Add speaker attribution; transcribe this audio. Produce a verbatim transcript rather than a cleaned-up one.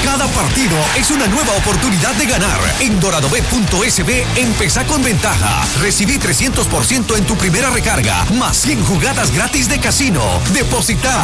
Speaker 1: Cada partido es una nueva oportunidad de ganar. En doradobet punto es be, empezá con ventaja. Recibí trescientos por ciento en tu primera recarga, más cien jugadas gratis de casino. Deposita